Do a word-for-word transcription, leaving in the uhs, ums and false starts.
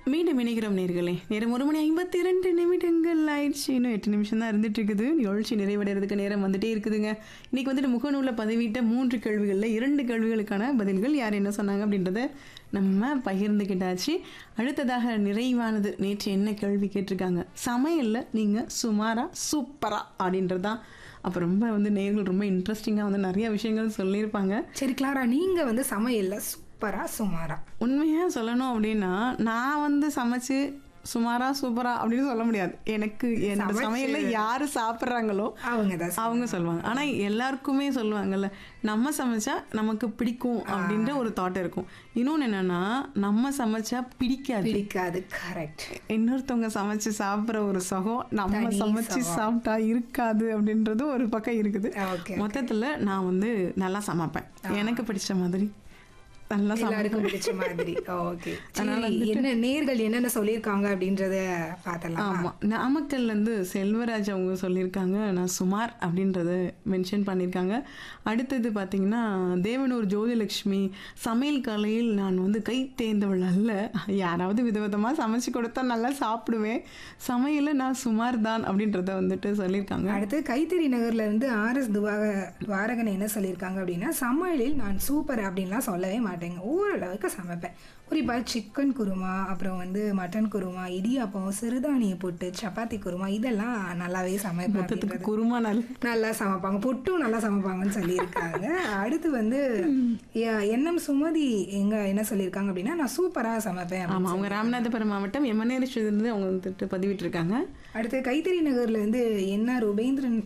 மீண்டும் இணைகிறோம் நேர்களே. நேரம் ஒரு மணி ஐம்பத்தி இரண்டு நிமிடங்கள் ஆயிடுச்சு. இன்னும் எட்டு நிமிஷம் தான் இருந்துட்டு இருக்குது. நிகழ்ச்சி நிறைவடைறதுக்கு நேரம் வந்துட்டே இருக்குதுங்க. இன்னைக்கு வந்துட்டு முகநூலில் பதிவிட்ட மூன்று கேள்விகளில் இரண்டு கேள்விகளுக்கான பதில்கள் யார் என்ன சொன்னாங்க அப்படின்றத நம்ம பகிர்ந்துக்கிட்டாச்சு. அடுத்ததாக நிறைவானது நேற்று என்ன கேள்வி கேட்டிருக்காங்க, சமையலில் நீங்கள் சுமாரா சூப்பரா அப்படின்றது தான். அப்போ ரொம்ப வந்து நேர்கள் ரொம்ப இன்ட்ரெஸ்டிங்காக வந்து நிறைய விஷயங்கள் சொல்லியிருப்பாங்க. சரி கிளாரா, நீங்கள் வந்து சமையல்ல சூப்பரா சுமாரா? உண்மையாக சொல்லணும் அப்படின்னா நான் வந்து சமைச்சு சுமாரா சூப்பரா அப்படின்னு சொல்ல முடியாது. எனக்கு என் சமையல்ல யாரு சாப்பிட்றாங்களோ அவங்க தான் அவங்க சொல்லுவாங்க. ஆனால் எல்லாருக்குமே சொல்லுவாங்கல்ல, நம்ம சமைச்சா நமக்கு பிடிக்கும் அப்படின்ற ஒரு தாட் இருக்கும். இன்னொன்று என்னன்னா, நம்ம சமைச்சா பிடிக்காது பிடிக்காது கரெக்ட். இன்னொருத்தவங்க சமைச்சு சாப்பிட்ற ஒரு சுகம் நம்ம சமைச்சு சாப்பிட்டா இருக்காது அப்படின்றது ஒரு பக்கம் இருக்குது. மொத்தத்தில் நான் வந்து நல்லா சமைப்பேன், எனக்கு பிடிச்ச மாதிரி நல்லா எல்லாருக்கும் பிடிச்ச மாதிரி. ஓகே, என்ன நேர்கள் என்னென்ன சொல்லியிருக்காங்க அப்படின்றத பார்த்தலாம். ஆமாம், நாமக்கல்லேருந்து செல்வராஜ் அவங்க சொல்லியிருக்காங்க நான் சுமார் அப்படின்றத மென்ஷன் பண்ணியிருக்காங்க. அடுத்தது பார்த்தீங்கன்னா தேவனூர் ஜோதிலட்சுமி, சமையல் கலையில் நான் வந்து கை தேர்ந்தவள் அல்ல, யாராவது விதவிதமாக சமைச்சு கொடுத்தா நல்லா சாப்பிடுவேன், சமையலில் நான் சுமார் தான் அப்படின்றத வந்துட்டு சொல்லியிருக்காங்க. அடுத்து கைத்தறி நகர்ல இருந்து ஆர் எஸ் துவாக துவாரகன் என்ன சொல்லியிருக்காங்க அப்படின்னா, சமையலில் நான் சூப்பர் அப்படின்லாம் சொல்லவே மாட்டேன், ஓரளவுக்கு சமைப்பேன். குறிப்பாக சிக்கன் குருமா, அப்புறம் வந்து மட்டன் குருமா, இடியாப்பம், சிறுதானிய புட்டு, சப்பாத்தி குருமா இதெல்லாம் நல்லாவே சமைப்பேன். குருமா நல்லா நல்லா சமைப்பாங்க, புட்டும் நல்லா சமைப்பாங்கன்னு சொல்லியிருக்காங்க. அடுத்து வந்து என்எம் சுமதி எங்க என்ன சொல்லியிருக்காங்க அப்படின்னா, நான் சூப்பராக சமைப்பேன். ஆமாம், அவங்க ராமநாதபுரம் மாவட்டம் எம்என்ஏ அவங்க வந்துட்டு பதிவிட்டு இருக்காங்க. அடுத்து கைத்தறி நகர்ல இருந்து என்ன ரூபேந்திரன்